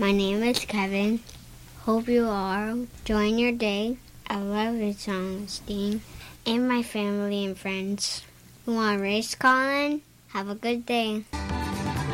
My name is Kevin. Hope you are enjoying your day. I love you, Songstein, and my family and friends. You want to race, Colin? Have a good day.